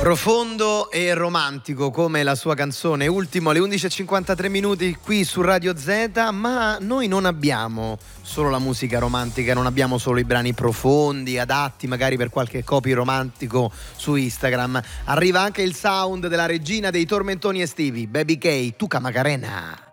Profondo e romantico come la sua canzone, ultimo alle 11:53 qui su Radio Z, ma noi non abbiamo solo la musica romantica, non abbiamo solo i brani profondi, adatti magari per qualche copy romantico su Instagram, arriva anche il sound della regina dei tormentoni estivi, Baby K, Tuca Macarena.